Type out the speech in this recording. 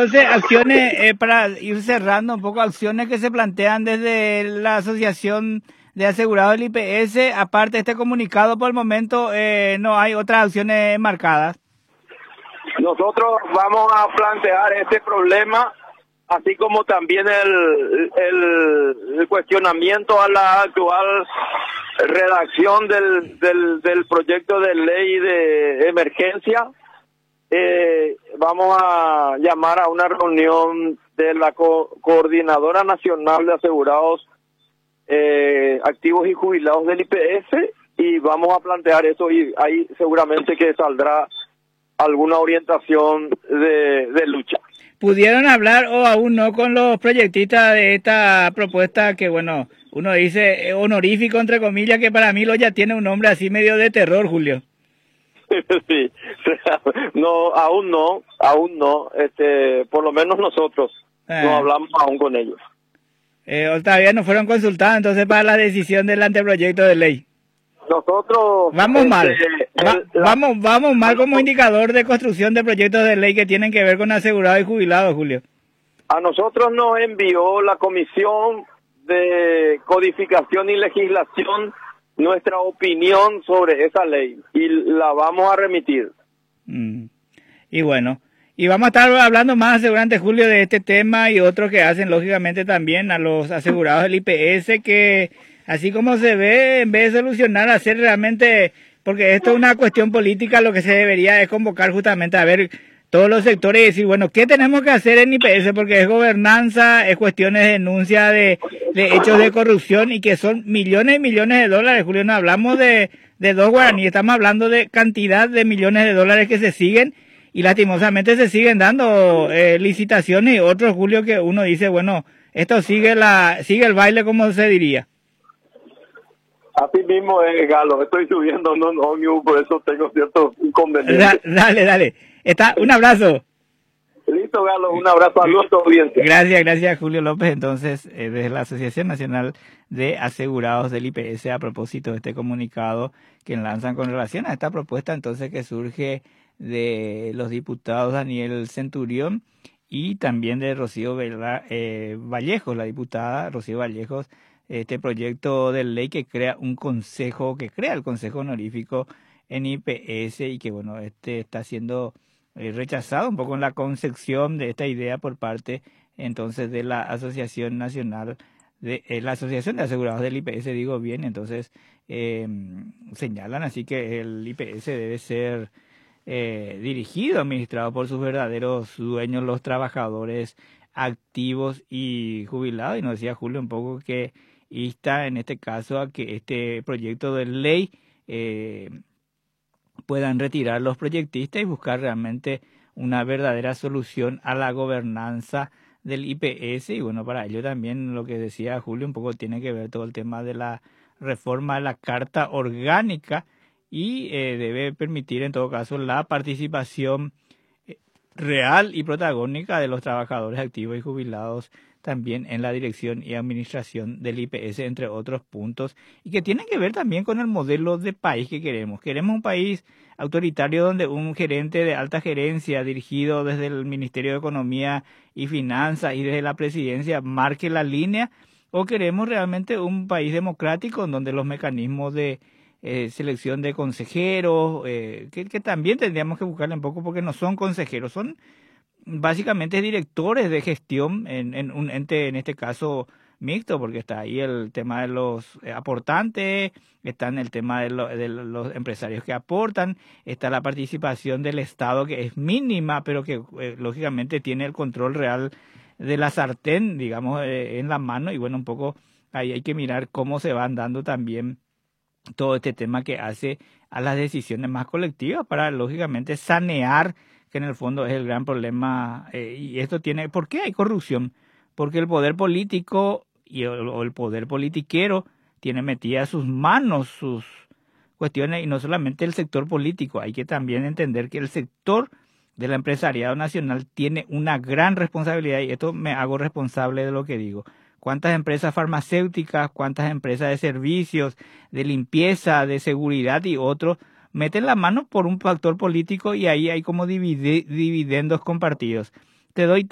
entonces acciones, para ir cerrando un poco, acciones que se plantean desde la Asociación de Asegurados del IPS, aparte de este comunicado, por el momento no hay otras acciones marcadas. Nosotros vamos a plantear este problema, así como también el cuestionamiento a la actual redacción del proyecto de ley de emergencia. Vamos a llamar a una reunión de la Coordinadora Nacional de Asegurados Activos y Jubilados del IPS y vamos a plantear eso y ahí seguramente que saldrá alguna orientación de lucha. ¿Pudieron hablar o aún no con los proyectistas de esta propuesta que, bueno, uno dice honorífico, entre comillas, que para mí lo ya tiene un nombre así medio de terror, Julio? Sí, no, aún no, por lo menos nosotros no hablamos aún con ellos. Todavía no fueron consultados entonces para la decisión del anteproyecto de ley. Nosotros vamos mal, vamos mal como indicador de construcción de proyectos de ley que tienen que ver con asegurados y jubilados, Julio. A nosotros nos envió la Comisión de Codificación y Legislación nuestra opinión sobre esa ley y la vamos a remitir. Y bueno, y vamos a estar hablando más seguramente, Julio, de este tema y otros que hacen lógicamente también a los asegurados del IPS, que así como se ve, en vez de solucionar, hacer realmente, porque esto es una cuestión política, lo que se debería es convocar justamente a ver todos los sectores y decir, bueno, ¿qué tenemos que hacer en IPS? Porque es gobernanza, es cuestiones de denuncia de hechos de corrupción y que son millones y millones de dólares, Julio, no hablamos de 2 guaraníes, estamos hablando de cantidad de millones de dólares que se siguen y lastimosamente se siguen dando licitaciones y otros, Julio, que uno dice, bueno, esto sigue el baile, como se diría. Así mismo es, Galo, estoy subiendo en un ómnibus, por eso tengo ciertos inconvenientes. Dale. Un abrazo. Listo, Galo, un abrazo a nuestra audiencia. Gracias, Julio López, entonces, desde la Asociación Nacional de Asegurados del IPS, a propósito de este comunicado que lanzan con relación a esta propuesta, entonces, que surge de los diputados Daniel Centurión y también de Rocío Vallejos, la diputada Rocío Vallejos, este proyecto de ley que crea el consejo honorífico en IPS y que, bueno, está siendo rechazado un poco en la concepción de esta idea por parte entonces de la Asociación Nacional la Asociación de Asegurados del IPS, digo bien, entonces señalan así que el IPS debe ser dirigido, administrado por sus verdaderos dueños, los trabajadores activos y jubilados, y nos decía Julio un poco que insta en este caso a que este proyecto de ley puedan retirar los proyectistas y buscar realmente una verdadera solución a la gobernanza del IPS. Y bueno, para ello también lo que decía Julio un poco tiene que ver todo el tema de la reforma de la Carta Orgánica y debe permitir en todo caso la participación real y protagónica de los trabajadores activos y jubilados también en la dirección y administración del IPS, entre otros puntos, y que tienen que ver también con el modelo de país que queremos. Queremos un país autoritario donde un gerente de alta gerencia dirigido desde el Ministerio de Economía y Finanzas y desde la presidencia marque la línea, o queremos realmente un país democrático en donde los mecanismos de selección de consejeros, que también tendríamos que buscarle un poco porque no son consejeros, son básicamente directores de gestión en un ente, en este caso mixto, porque está ahí el tema de los aportantes, está en el tema de los empresarios que aportan, está la participación del Estado que es mínima, pero que lógicamente tiene el control real de la sartén, digamos, en la mano, y bueno, un poco ahí hay que mirar cómo se van dando también todo este tema que hace a las decisiones más colectivas para lógicamente sanear, que en el fondo es el gran problema, y esto tiene, ¿por qué hay corrupción? Porque el poder político o el poder politiquero tiene metidas sus manos, sus cuestiones, y no solamente el sector político, hay que también entender que el sector del empresariado nacional tiene una gran responsabilidad, y esto me hago responsable de lo que digo. ¿Cuántas empresas farmacéuticas, cuántas empresas de servicios, de limpieza, de seguridad y otros meten la mano por un factor político y ahí hay como dividendos compartidos? Te doy